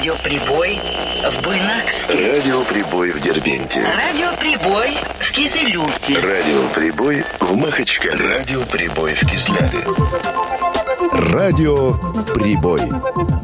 Радиоприбой в Буйнакске. Радиоприбой в Дербенте. Радиоприбой в Кизилюрте. Радиоприбой в Махачкале. Радиоприбой в Кизляре. Радиоприбой.